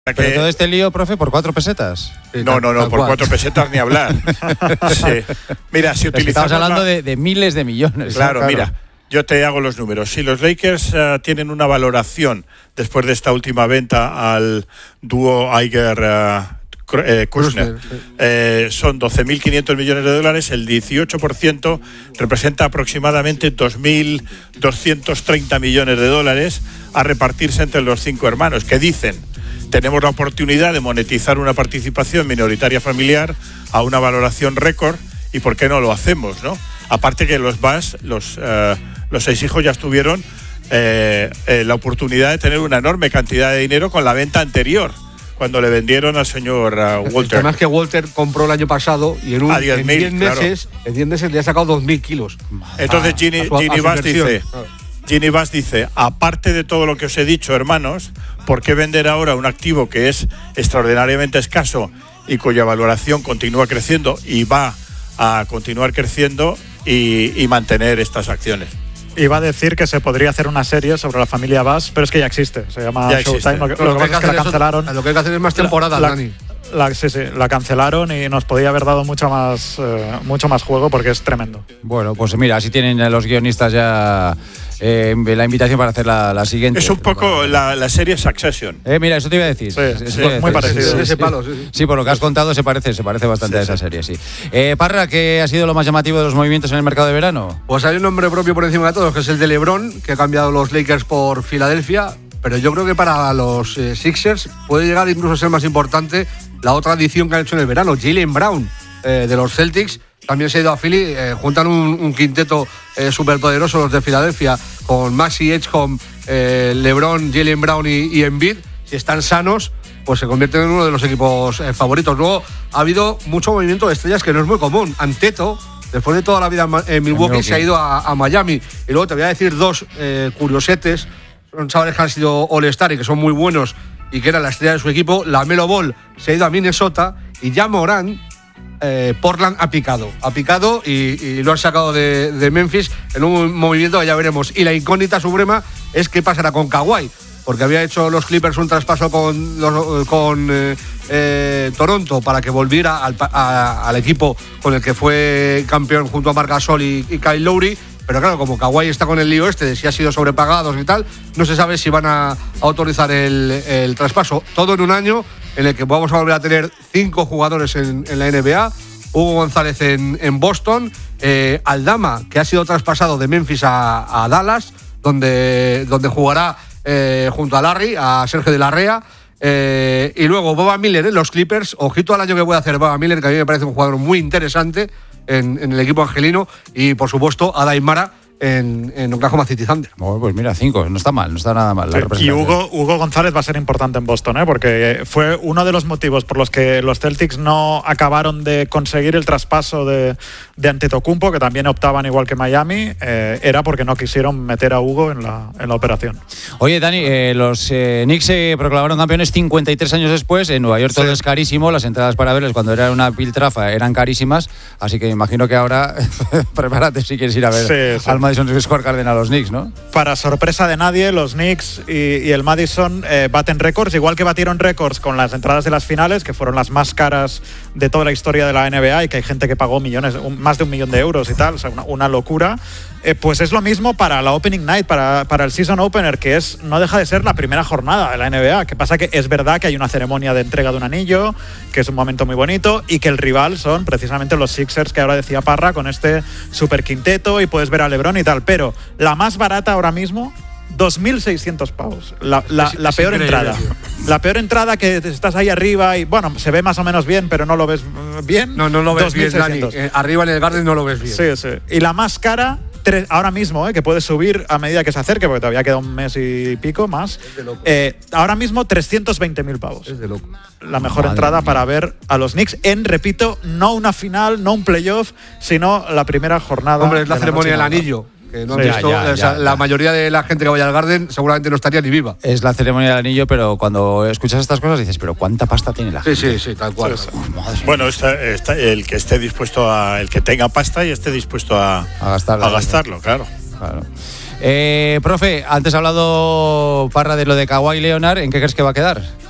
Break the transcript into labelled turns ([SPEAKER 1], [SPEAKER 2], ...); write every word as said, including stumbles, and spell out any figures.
[SPEAKER 1] Pero que... todo este lío, profe, por cuatro pesetas.
[SPEAKER 2] Sí, no, no, no, por cuatro pesetas ni hablar. Sí. Mira, si utilizamos...
[SPEAKER 1] Estamos hablando la... de, de miles de millones.
[SPEAKER 2] Claro, claro, mira, yo te hago los números. Si los Lakers uh, tienen una valoración después de esta última venta al dúo Iger... Uh, Eh, Kushner, eh, son doce mil quinientos millones de dólares, el dieciocho por ciento representa aproximadamente dos mil doscientos treinta millones de dólares a repartirse entre los cinco hermanos, que dicen, tenemos la oportunidad de monetizar una participación minoritaria familiar a una valoración récord, y ¿por qué no lo hacemos, no? Aparte que los Bucks, los, uh, los seis hijos ya estuvieron eh, eh, la oportunidad de tener una enorme cantidad de dinero con la venta anterior, cuando le vendieron al señor uh, Walter.
[SPEAKER 3] Además que Walter compró el año pasado y en, un, diez en diez meses, claro. en diez meses le ha sacado dos mil kilos.
[SPEAKER 2] Entonces Ginny, su, Ginny Bass dice, Ginny Bass dice, aparte de todo lo que os he dicho, hermanos, ¿por qué vender ahora un activo que es extraordinariamente escaso y cuya valoración continúa creciendo y va a continuar creciendo y, y mantener estas acciones?
[SPEAKER 4] Iba a decir que se podría hacer una serie sobre la familia Bass, pero es que ya existe. Se llama Showtime. Lo que, lo que, que, que, que la cancelaron.
[SPEAKER 3] Eso, lo que hay que hacer es más temporadas,
[SPEAKER 4] la,
[SPEAKER 3] Dani.
[SPEAKER 4] La, sí, sí, la cancelaron y nos podía haber dado mucho más, eh, mucho más juego porque es tremendo.
[SPEAKER 1] Bueno, pues mira, así tienen los guionistas ya eh, la invitación para hacer la, la siguiente.
[SPEAKER 2] Es un poco la, la serie Succession.
[SPEAKER 1] Eh, mira, eso te iba a decir.
[SPEAKER 4] Sí,
[SPEAKER 1] eso
[SPEAKER 4] sí,
[SPEAKER 1] te iba a
[SPEAKER 4] muy
[SPEAKER 1] decir.
[SPEAKER 4] parecido.
[SPEAKER 1] Sí, sí,
[SPEAKER 3] ese palo, sí, sí.
[SPEAKER 1] sí, por lo que has contado se parece, se parece bastante sí, a esa
[SPEAKER 2] sí.
[SPEAKER 1] serie, sí. Eh, Parra, ¿qué ha sido lo más llamativo de los movimientos en el mercado de verano?
[SPEAKER 3] Pues hay un nombre propio por encima de todos, que es el de LeBron, que ha cambiado los Lakers por Filadelfia. Pero yo creo que para los eh, Sixers puede llegar incluso a ser más importante la otra adición que han hecho en el verano, Jaylen Brown, eh, de los Celtics. También se ha ido a Philly, eh, juntan un, un quinteto eh, superpoderoso los de Filadelfia, con Maxey Edgecombe, eh, LeBron, Jaylen Brown y, y Embiid. Si están sanos, pues se convierten en uno de los equipos eh, favoritos. Luego ha habido mucho movimiento de estrellas que no es muy común. Antetokounmpo, después de toda la vida en Milwaukee, okay. se ha ido a, a Miami. Y luego te voy a decir dos eh, curiosetes. Son chavales que han sido All-Star y que son muy buenos y que era la estrella de su equipo. La Melo Ball se ha ido a Minnesota y ya Morant, eh, Portland ha picado. Ha picado y, y lo han sacado de, de Memphis en un movimiento que ya veremos. Y la incógnita suprema es qué pasará con Kawhi, porque había hecho los Clippers un traspaso con, los, con eh, eh, Toronto para que volviera al, a, al equipo con el que fue campeón junto a Marc Gasol y, y Kyle Lowry. Pero claro, como Kawhi está con el lío este de si ha sido sobrepagados y tal, no se sabe si van a, a autorizar el, el traspaso. Todo en un año en el que vamos a volver a tener cinco jugadores en, en la N B A. Hugo González en, en Boston, eh, Aldama, que ha sido traspasado de Memphis a, a Dallas, donde, donde jugará eh, junto a Larry, a Sergio de la Rea. Eh, y luego Boba Miller en los Clippers. Ojito al año que puede hacer Boba Miller, que a mí me parece un jugador muy interesante en, en el equipo angelino. Y por supuesto a Daimara en, en Oklahoma City Thunder.
[SPEAKER 1] Bueno, pues mira, cinco, no está mal, no está nada mal. La
[SPEAKER 4] sí, y Hugo, Hugo González va a ser importante en Boston, ¿eh? Porque fue uno de los motivos por los que los Celtics no acabaron de conseguir el traspaso de, de Antetokounmpo, que también optaban igual que Miami, eh, era porque no quisieron meter a Hugo en la, en la operación.
[SPEAKER 1] Oye, Dani, eh, los eh, Knicks se proclamaron campeones cincuenta y tres años después. En Nueva York todo sí. es carísimo, las entradas para verles cuando era una piltrafa eran carísimas, así que imagino que ahora prepárate si quieres ir a ver sí, sí. al Madison Square Garden a los Knicks, ¿no?
[SPEAKER 4] Para sorpresa de nadie, los Knicks y, y el Madison eh, baten récords, igual que batieron récords con las entradas de las finales, que fueron las más caras de toda la historia de la N B A y que hay gente que pagó millones, un, más de un millón de euros y tal, o sea, una, una locura. Eh, pues es lo mismo para la Opening Night, para, para el Season Opener, que es no deja de ser la primera jornada de la N B A. Que pasa que es verdad que hay una ceremonia de entrega de un anillo, que es un momento muy bonito, y que el rival son precisamente los Sixers, que ahora decía Parra, con este super quinteto, y puedes ver a LeBron y tal. Pero la más barata ahora mismo, dos mil seiscientos pavos. La, la, es, la es peor entrada. Tío. La peor entrada, que estás ahí arriba y, bueno, se ve más o menos bien, pero no lo ves bien.
[SPEAKER 3] No, no lo ves bien, Dani. Eh, arriba en el Garden no lo ves bien.
[SPEAKER 4] Sí, sí. Y la más cara, tres, ahora mismo, eh, que puede subir a medida que se acerque, porque todavía queda un mes y pico más.
[SPEAKER 3] Es de loco.
[SPEAKER 4] Eh, ahora mismo trescientos veinte mil pavos.
[SPEAKER 3] Es de loco.
[SPEAKER 4] La mejor
[SPEAKER 1] Madre
[SPEAKER 4] entrada
[SPEAKER 1] mía.
[SPEAKER 4] para ver a los Knicks en, repito, no una final, no un playoff, sino la primera jornada.
[SPEAKER 3] Hombre, es la
[SPEAKER 4] de
[SPEAKER 3] ceremonia del
[SPEAKER 4] noche.
[SPEAKER 3] anillo. Que no
[SPEAKER 4] Sí,
[SPEAKER 3] han
[SPEAKER 4] ya,
[SPEAKER 3] visto,
[SPEAKER 1] ya,
[SPEAKER 3] o sea,
[SPEAKER 1] ya,
[SPEAKER 3] la
[SPEAKER 1] ya.
[SPEAKER 3] mayoría de la gente que vaya al Garden seguramente no estaría ni viva.
[SPEAKER 1] Es la ceremonia del anillo, pero cuando escuchas estas cosas dices, pero ¿cuánta pasta tiene la
[SPEAKER 3] Sí,
[SPEAKER 1] gente?
[SPEAKER 3] sí, sí, tal cual.
[SPEAKER 4] Sí, sí.
[SPEAKER 1] Oh, madre
[SPEAKER 2] Bueno, está, está, el que esté dispuesto a, el que tenga pasta y esté dispuesto a,
[SPEAKER 1] A gastarla,
[SPEAKER 2] a gastarlo, claro.
[SPEAKER 1] Claro. Eh, profe, antes ha hablado Parra de lo de Kawhi Leonard, ¿en qué crees que va a quedar?